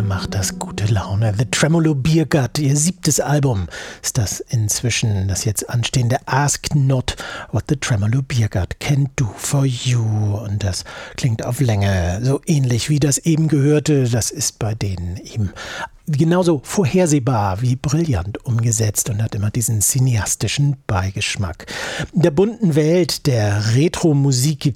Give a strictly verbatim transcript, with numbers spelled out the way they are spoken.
macht das gute Laune. The Tremolo Beer Gut, ihr siebtes Album ist das inzwischen, das jetzt anstehende Ask Not What the Tremolo Beer Gut Can Do For You. Und das klingt auf Länge so ähnlich wie das eben gehörte. Das ist bei denen eben genauso vorhersehbar wie brillant umgesetzt und hat immer diesen cineastischen Beigeschmack. In der bunten Welt der Retro-Musik gibt